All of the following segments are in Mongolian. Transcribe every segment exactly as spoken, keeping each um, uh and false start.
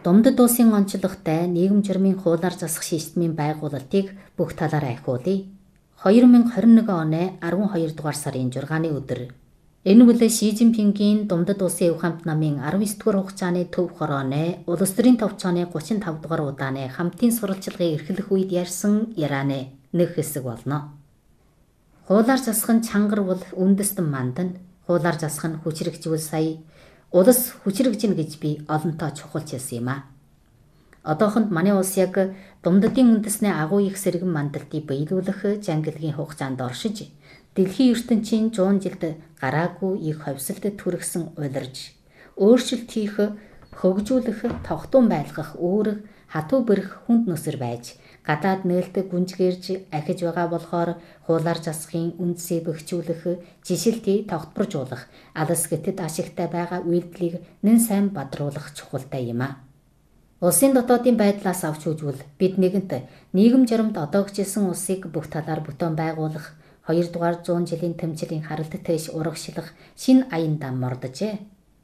Думдад улсын онцлогтой нийгэм журмын хуулиар засах системийн байгуулалтыг бүх талаараа ахиулъя. хоёр мянга хорин нэг оны арван хоёр дугаар сарын жургааны өдөр. Энэ бол Ши Цзиньпингийн Думдад улсын өв хамт намын арван девять дугаар хугацааны төв хорооны улс төрийн товчооны гучин тав дугаар удааны хамтын сурвалжлагыг эрхлэх үед ярьсан ярианы нэг хэсэг болно. Хуулиар засах нь чангар бол үндэстэн мандана. Хуулиар засах нь хүчрэгжүүл сая улс хүчрэгжинэ гэж би олонтоо чухалч хэлсэн юм а. Одоохонд манай улс яг Думдадын үндэсний агуу их сэргэн мандалтыг биелүүлэх жангилгийн хугацаанд оршиж, дэлхийн ертөнцийн зуун жилд гараагүй их ховсолд түргсэн улирж, өөрчлөлт хийх, хөгжүүлэх, тогтун байлгах үүрэг хатуу бэрх хүнд нүсэр байж, гадаад нээлттэй гүнжгэрж ахиж байгаа болохоор хуулиар засахын үндсээ бэхжүүлэх, жишэлтийг тогтворжуулах, алс гэтэд ашигтай байгаа үйлдэлийг нэн сайн бадруулах чухалтай юм а. Улсын дотоодын байдлаас авч үзвэл бид нэгэнт нийгэм журамд одоогчилсан улсыг бүх талаар бүтээн байгуулах, хоёрдугаар зуун жилийн тэмцлийн харалт тэш урагшлах шинэ аяндаа мордожээ.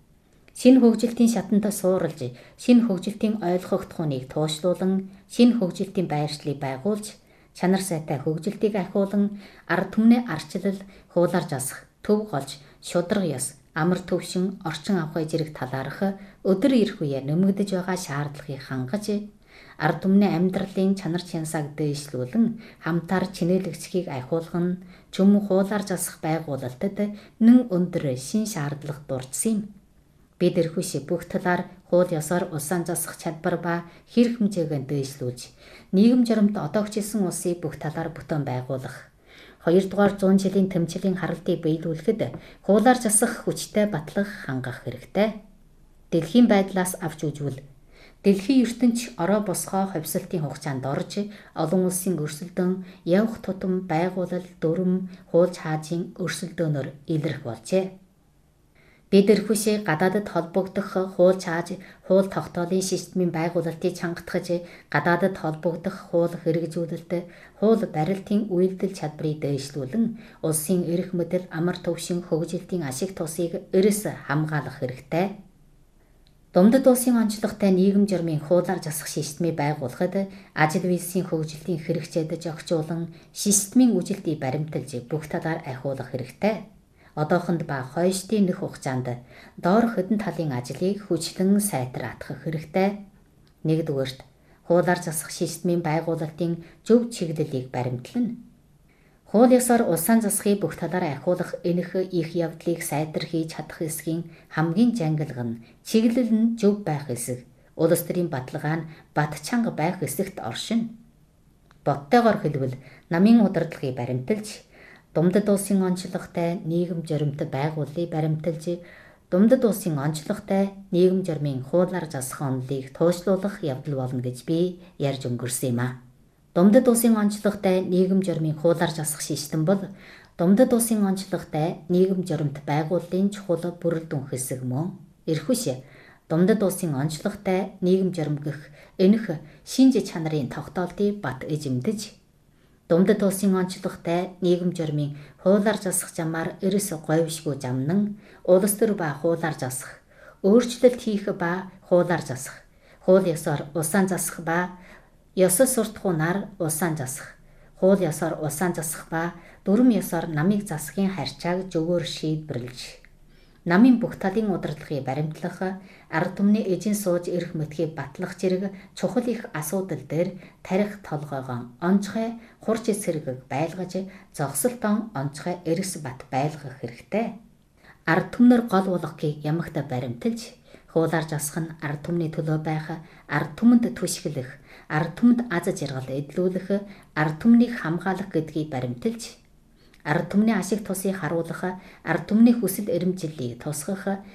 Шинэ хөгжилтийн шатанд суурилж, шинэ хөгжилтийн ойлгогдохууныг туушлуулан, шинэ хөгжилтийн байршлыг байгуулж, чанар сайтай хөгжилтийг ахиулан, ард түмний арчлал, хуулиар засах, төв голж, шудраг ёс, амар төвшин, орчин авахын зэрэг талаарх өдөр ирэх үе нэмэгдэж байгаа шаардлагыг хангаж, ард түмний амьдралын чанар чансааг дээшлүүлэн, хамтаар чинээлэгчхийг ахиулган, чөм хуулиар засах байгуулалтад нэн өндөр шин шаардлага дурдсан юм. Бид эрхүйшээ бүх талаар хууль ёсоор улсаа засах чадвар ба хэрэг хэмжээгээ дээшлүүлж, нийгэм журамд одоогчилсан улсыг бүх талаар бүтээн байгуулах, хоёрдугаар зуун жилийн тэмцлийн харалтыг биелүүлэхэд хуулиар засах хүчтэй батлах хангах хэрэгтэй. Дэлхийн байдлаас авч үзвэл дэлхийн ертөнц ороо босгоо ховсолтын хугацаанд орж, олон улсын өрсөлдөөн, явах тутам, байгуулал, дүрм, хууль хаажийн өрсөлдөөнөөр илэрх болжээ. Бид эрхүйшээ гадаадд холбогдох хууль хааж, хууль тогтоолын системийн байгуулалтыг чангатгаж, гадаадд холбогдох хууль хэрэгжүүлэлт, хууль барилтын үйлдэл чадварыг дээшлүүлэн, улсын эрх мэдэл, амар төвшин хөгжилтийн ашиг тусыг эрс хамгаалах хэрэгтэй. Думдад улсын онцлогтой нийгэм журмын хуулиар засах системийг байгуулахад ажил үйлсийн хөгжилтийн хэрэгцээд зохицуулан, системийн үжилтийг баримталж бүх талаар ахиулах хэрэгтэй. Одоохонд ба хойштын нэг хугацаанд доор хэдэн талын ажлыг хүчлэн сайтраатгах хэрэгтэй. Нэгдүгээрт, хуулиар засах системийн байгуулалтын зөв чиглэлийг баримтлана. Хууль ёсоор улсаа засахыг бүх талаараа ахиулах энэх их явдлыг сайтар хийж чадах хэсгийн хамгийн жангилга нь чиглэл нь зөв байх хэсэг, улс төрийн баталгаа нь бат чанга байх хэсэгт оршино. Боттойгоор хэлбэл намын удирдлагыг баримталж, Думдад улсын онцлогтой нийгэм журамт байгууллыг баримталж, Думдад улсын онцлогтой нийгэм журмын хуулиар засах онолыг туушлуулах явдал болно гэж би ярьж өнгөрсөн юм а. Думдад улсын онцлогтой нийгэм журмын хуулиар засах систем бол Думдад улсын онцлогтой нийгэм журамт байгууллын чухал бүрэлдэхүүн хэсэг мөн. Эрхүйшээ Думдад улсын онцлогтой нийгэм журам гэх энэх шинж чанарын тогтоолтыг бат эзэмдэж, Думдад улсын онцлогтой нийгэм журмын хуулиар засах замаар эрс говьшгүй замнан, улс төр ба хуулиар засах, өөрчлөлт хийх ба хуулиар засах, хууль ёсоор улсаа засах ба ёс суртахуунаар улсаа засах, хууль ёсоор улсаа засах ба дүрм ёсоор намыг засахын харьцааг зөвөөр шийдвэрлэж, намын бүх талын удирдлагыг баримтлах, ард түмний эзэн сууж эрх мэдхийг батлах зэрэг чухал их асуудал дээр тарих толгойгоо онцгой хурц эсрэг байлгаж, зогсолтон онцгой эрс бат байлгах хэрэгтэй. Ард түмнэр гол болгохыг ямагт баримталж, хуулиар засах нь ард түмний төлөө байх, ард түмэнд түшгэлэх, ард түмэнд аз жаргал эдлүүлэх, ард түмнийг хамгаалах гэдгийг баримталж, ард түмний ашиг тусыг харуулах, ард түмний хүсэл эрмжиллийг тусгах,